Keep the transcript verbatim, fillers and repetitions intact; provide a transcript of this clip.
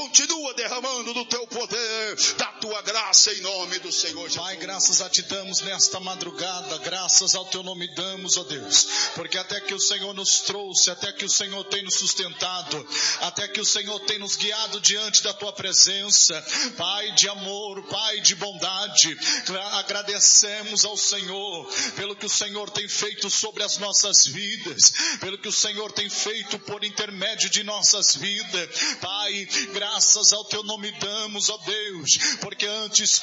continua derramando do teu poder, da tua graça, em nome do Senhor Jesus. Pai, graças a ti damos nesta madrugada, graças ao teu nome damos, ó Deus, porque até que o Senhor nos trouxe, até que o Senhor tem nos sustentado, até que o Senhor tem nos guiado diante da tua presença, Pai de amor, Pai de bondade, agradecemos ao Senhor, pelo que o Senhor tem feito sobre as nossas vidas, pelo que o Senhor tem feito por intermédio de nossas vidas, Pai, graças ao teu nome damos, ó Deus, porque antes